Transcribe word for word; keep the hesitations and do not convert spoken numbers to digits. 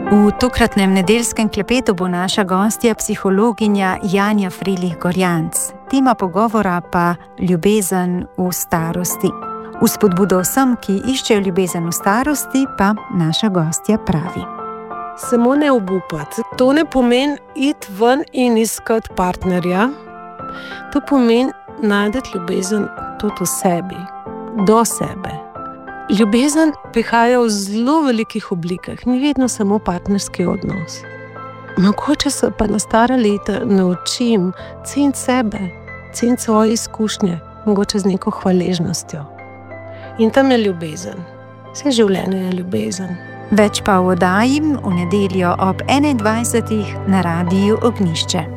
V tokratnem nedeljskem klepetu bo naša gostja psihologinja Janja Frilih-Gorjanc. Tema pogovora pa ljubezen v starosti. V spodbudo vsem, ki iščejo ljubezen v starosti, pa naša gostja pravi. Samo ne obupati. To ne pomeni iti ven in iskati partnerja. To pomeni najti ljubezen tudi v sebi, do sebe. Ljubezen prihaja v zelo velikih oblikah, ni vedno samo partnerski odnos. Mogoče se pa na stara leta naučim ceniti sebe, ceniti svoje izkušnje, mogoče z neko hvaležnostjo. In tam je ljubezen. Vse življenje je ljubezen. Več pa v oddaji v nedeljo ob enaindvajsetih na Radiu Ognjišče.